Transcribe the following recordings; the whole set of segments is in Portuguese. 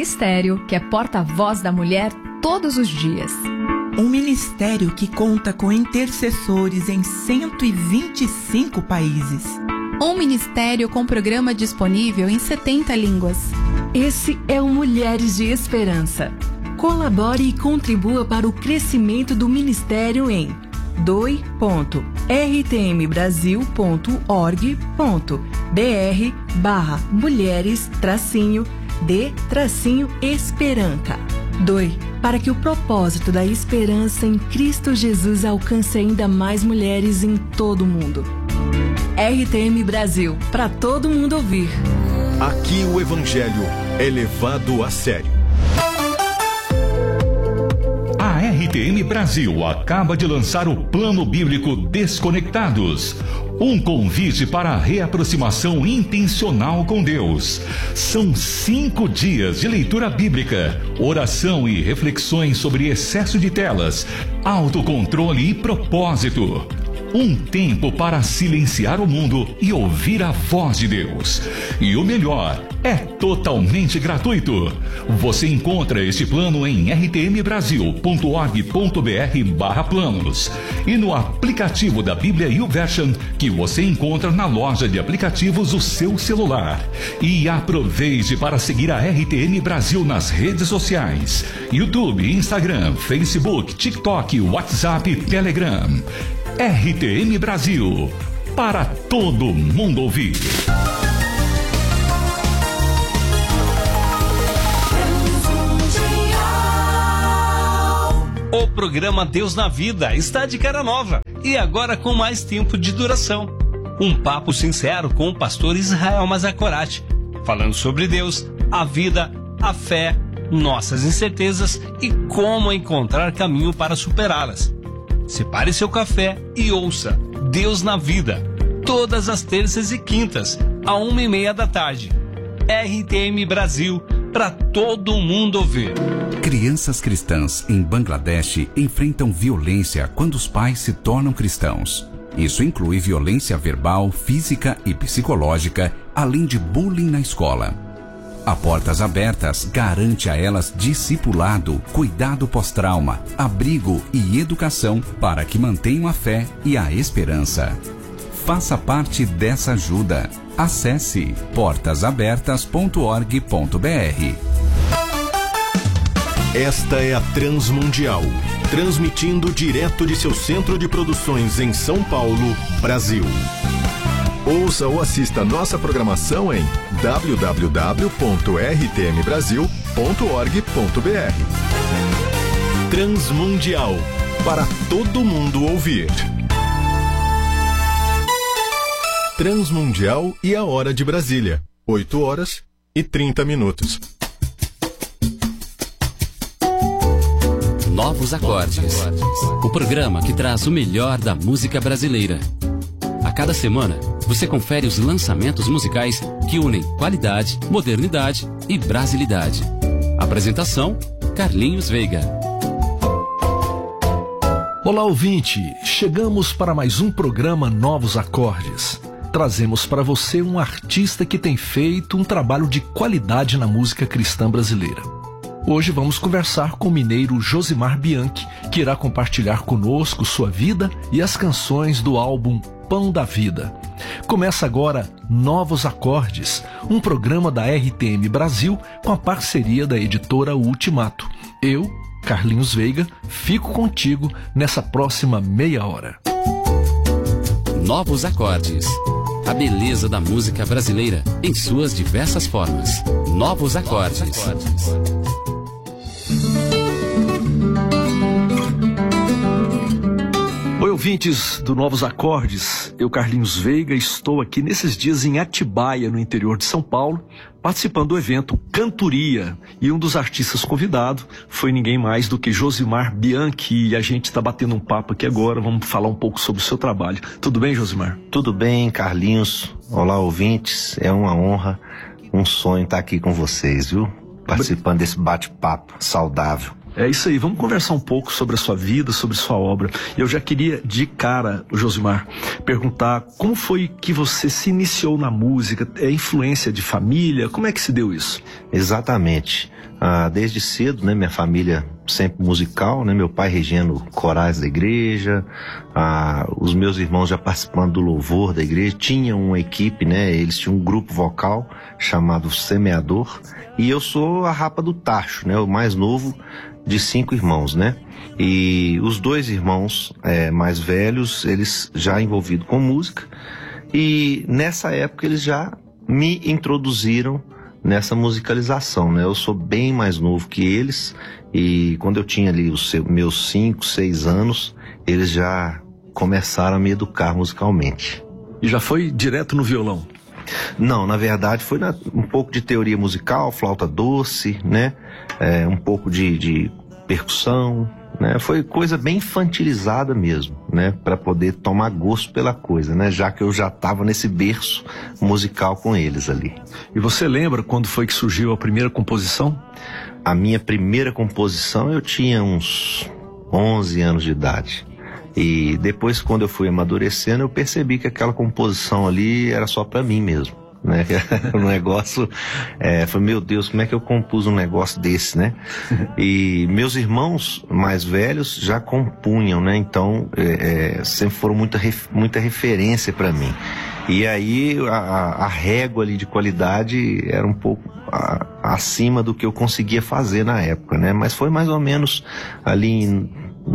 ministério que é porta-voz da mulher todos os dias. Um ministério que conta com intercessores em 125 países. Um ministério com programa disponível em 70 línguas. Esse é o Mulheres de Esperança. Colabore e contribua para o crescimento do ministério em doi.rtmbrasil.org.br/mulheres-de-esperança. Doe para que o propósito da esperança em Cristo Jesus alcance ainda mais mulheres em todo o mundo. RTM Brasil, para todo mundo ouvir. Aqui o Evangelho é levado a sério. A RTM Brasil acaba de lançar o Plano Bíblico Desconectados. Um convite para a reaproximação intencional com Deus. São 5 dias de leitura bíblica, oração e reflexões sobre excesso de telas, autocontrole e propósito. Um tempo para silenciar o mundo e ouvir a voz de Deus. E o melhor, é totalmente gratuito. Você encontra este plano em rtmbrasil.org.br/planos e no aplicativo da Bíblia YouVersion que você encontra na loja de aplicativos do seu celular. E aproveite para seguir a RTM Brasil nas redes sociais: YouTube, Instagram, Facebook, TikTok, WhatsApp e Telegram. RTM Brasil, para todo mundo ouvir. O programa Deus na Vida está de cara nova e agora com mais tempo de duração. Um papo sincero com o pastor Israel Mazakorati, falando sobre Deus, a vida, a fé, nossas incertezas e como encontrar caminho para superá-las. Separe seu café e ouça Deus na Vida, todas as terças e quintas, à 1h30 da tarde. RTM Brasil, para todo mundo ouvir. Crianças cristãs em Bangladesh enfrentam violência quando os pais se tornam cristãos. Isso inclui violência verbal, física e psicológica, além de bullying na escola. A Portas Abertas garante a elas discipulado, cuidado pós-trauma, abrigo e educação para que mantenham a fé e a esperança. Faça parte dessa ajuda. Acesse portasabertas.org.br. Esta é a Transmundial, transmitindo direto de seu centro de produções em São Paulo, Brasil. Ouça ou assista nossa programação em www.rtmbrasil.org.br. Transmundial, para todo mundo ouvir. Transmundial e a hora de Brasília, 8h30. Novos Acordes, o programa que traz o melhor da música brasileira. A cada semana, você confere os lançamentos musicais que unem qualidade, modernidade e brasilidade. Apresentação, Carlinhos Veiga. Olá, ouvinte! Chegamos para mais um programa Novos Acordes. Trazemos para você um artista que tem feito um trabalho de qualidade na música cristã brasileira. Hoje vamos conversar com o mineiro Josimar Bianchi, que irá compartilhar conosco sua vida e as canções do álbum Pão da Vida. Começa agora Novos Acordes, um programa da RTM Brasil com a parceria da editora Ultimato. Eu, Carlinhos Veiga, fico contigo nessa próxima meia hora. Novos Acordes, a beleza da música brasileira em suas diversas formas. Novos Acordes. Oi, ouvintes do Novos Acordes, eu, Carlinhos Veiga, estou aqui nesses dias em Atibaia, no interior de São Paulo, participando do evento Cantoria, e um dos artistas convidados foi ninguém mais do que Josimar Bianchi, e a gente está batendo um papo aqui agora, vamos falar um pouco sobre o seu trabalho. Tudo bem, Josimar? Tudo bem, Carlinhos. Olá, ouvintes, é uma honra, um sonho estar aqui com vocês, viu? Participando desse bate-papo saudável. É isso aí, vamos conversar um pouco sobre a sua vida, sobre sua obra. Eu já queria, de cara, Josimar, perguntar como foi que você se iniciou na música? É influência de família? Como é que se deu isso? Exatamente. desde cedo, né? Minha família sempre musical, né? Meu pai regendo corais da igreja, os meus irmãos já participando do louvor da igreja, tinham uma equipe, né? Eles tinham um grupo vocal chamado Semeador, e eu sou a rapa do tacho, né? O mais novo de 5 irmãos, né? E os 2 irmãos mais velhos, eles já envolvidos com música, e nessa época eles já me introduziram nessa musicalização, né? Eu sou bem mais novo que eles, e quando eu tinha ali os meus 5, 6 anos, eles já começaram a me educar musicalmente. E já foi direto no violão? Não, na verdade foi um pouco de teoria musical, flauta doce, né? Um pouco de percussão, né? Foi coisa bem infantilizada mesmo, né? Para poder tomar gosto pela coisa, né? Já que eu já estava nesse berço musical com eles ali. E você lembra quando foi que surgiu a primeira composição? A minha primeira composição eu tinha uns 11 anos de idade. E depois, quando eu fui amadurecendo, eu percebi que aquela composição ali era só para mim mesmo, né? O negócio, foi, meu Deus, como é que eu compus um negócio desse, né? E meus irmãos mais velhos já compunham, né? Então, sempre foram muita referência para mim. E aí, a régua ali de qualidade era um pouco acima do que eu conseguia fazer na época, né? Mas foi mais ou menos ali em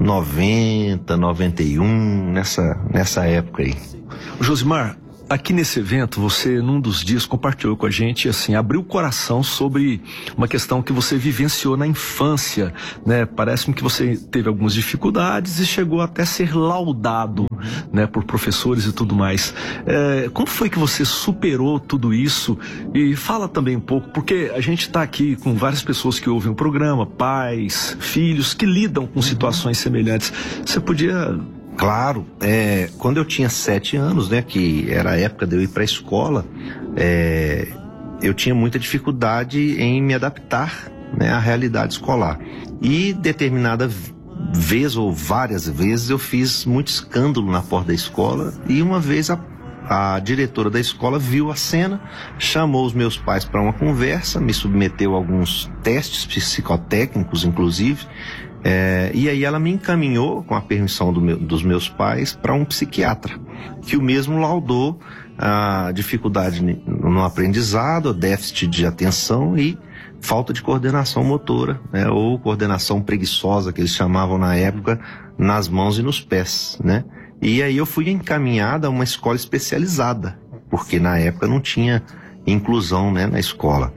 90, 91, nessa época aí. Josimar, aqui nesse evento, você, num dos dias, compartilhou com a gente, assim, abriu o coração sobre uma questão que você vivenciou na infância, né? Parece-me que você teve algumas dificuldades e chegou até a ser laudado, né, por professores e tudo mais. Como foi que você superou tudo isso? E fala também um pouco, porque a gente está aqui com várias pessoas que ouvem o programa, pais, filhos, que lidam com situações semelhantes. Você podia... Claro, quando eu tinha 7 anos, né, que era a época de eu ir para a escola, eu tinha muita dificuldade em me adaptar, né, à realidade escolar. E determinada vez ou várias vezes eu fiz muito escândalo na porta da escola, e uma vez a diretora da escola viu a cena, chamou os meus pais para uma conversa, me submeteu a alguns testes psicotécnicos, inclusive. E aí ela me encaminhou, com a permissão dos meus pais, para um psiquiatra, que o mesmo laudou a dificuldade no aprendizado, déficit de atenção e falta de coordenação motora, né, ou coordenação preguiçosa, que eles chamavam na época, nas mãos e nos pés, né? E aí eu fui encaminhada a uma escola especializada, porque na época não tinha inclusão, né, na escola.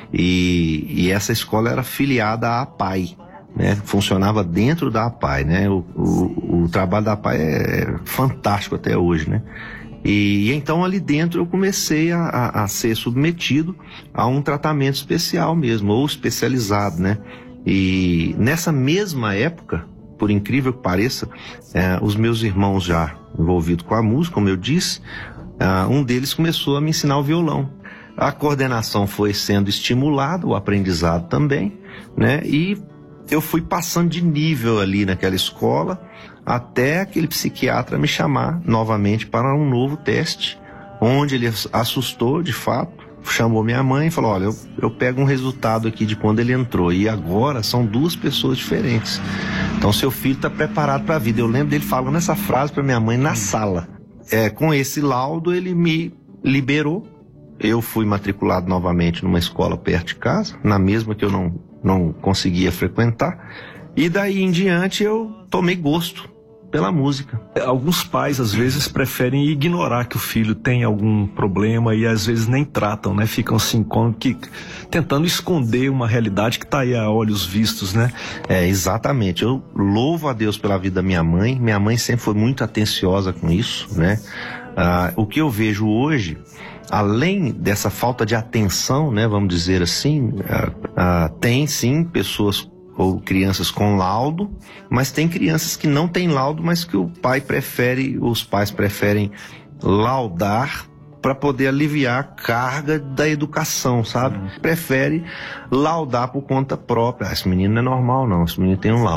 E essa escola era filiada à APAE, né, funcionava dentro da APAE, né? O trabalho da APAE é fantástico até hoje, né? E então ali dentro eu comecei a ser submetido a um tratamento especial mesmo, ou especializado, né? E nessa mesma época, por incrível que pareça, os meus irmãos já envolvidos com a música, como eu disse, um deles começou a me ensinar o violão. A coordenação foi sendo estimulada, o aprendizado também, né? E eu fui passando de nível ali naquela escola, até aquele psiquiatra me chamar novamente para um novo teste, onde ele assustou de fato, chamou minha mãe e falou: olha, eu pego um resultado aqui de quando ele entrou, e agora são 2 pessoas diferentes, então seu filho está preparado para a vida. Eu lembro dele falando essa frase para minha mãe na sala. Com esse laudo ele me liberou, eu fui matriculado novamente numa escola perto de casa, na mesma que eu não conseguia frequentar, e daí em diante eu tomei gosto pela música. Alguns pais às vezes preferem ignorar que o filho tem algum problema e às vezes nem tratam, né? Ficam assim tentando esconder uma realidade que está aí a olhos vistos, né? Exatamente. Eu louvo a Deus pela vida da minha mãe. Minha mãe sempre foi muito atenciosa com isso, né? O que eu vejo hoje, além dessa falta de atenção, né, vamos dizer assim, tem sim pessoas ou crianças com laudo, mas tem crianças que não têm laudo, mas que os pais preferem laudar para poder aliviar a carga da educação, sabe? Prefere laudar por conta própria. Esse menino não é normal não, esse menino tem um laudo.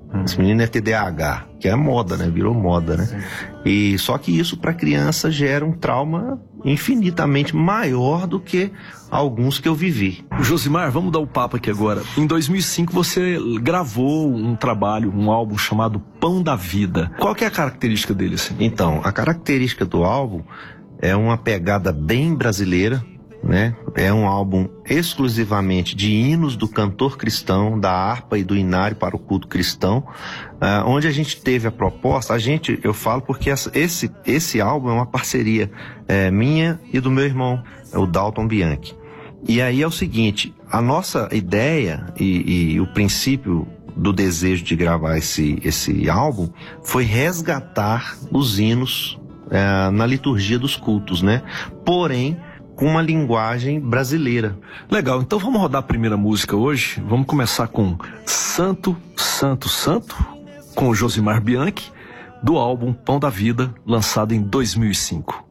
Esse menino é TDAH, que é moda, né? Virou moda, né? E só que isso para criança gera um trauma infinitamente maior do que alguns que eu vivi. Josimar, vamos dar o papo aqui agora. Em 2005 você gravou um trabalho, um álbum chamado Pão da Vida. Qual que é a característica dele, assim? Então, a característica do álbum é uma pegada bem brasileira, né? É um álbum exclusivamente de hinos do cantor cristão, da harpa e do inário para o culto cristão, onde a gente teve a proposta, eu falo porque esse álbum é uma parceria minha e do meu irmão, o Dalton Bianchi. E aí é o seguinte, a nossa ideia e o princípio do desejo de gravar esse álbum foi resgatar os hinos na liturgia dos cultos, né? Porém, com uma linguagem brasileira. Legal, então vamos rodar a primeira música hoje. Vamos começar com Santo, Santo, Santo, com o Josimar Bianchi, do álbum Pão da Vida, lançado em 2005.